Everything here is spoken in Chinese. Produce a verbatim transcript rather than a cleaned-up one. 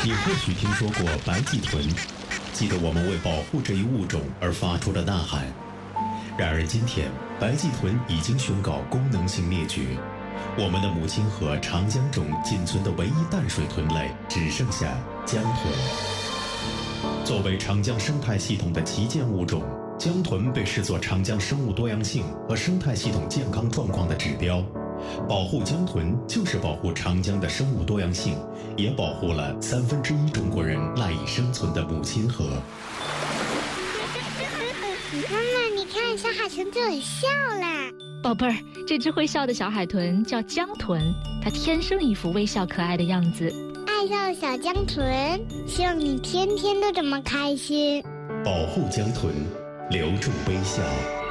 你或许听说过白鳍豚，记得我们为保护这一物种而发出的呐喊。然而今天，白鳍豚已经宣告功能性灭绝，我们的母亲河长江中仅存的唯一淡水豚类只剩下江豚。作为长江生态系统的旗舰物种，江豚被视作长江生物多样性和生态系统健康状况的指标。保护江豚就是保护长江的生物多样性，也保护了三分之一中国人赖以生存的母亲河。 妈妈，你看，小海豚对我笑啦！ 宝贝儿，这只会笑的小海豚叫江豚，它天生一副微笑可爱的样子。 爱笑的小江豚，希望你天天都这么开心。 保护江豚，留住微笑。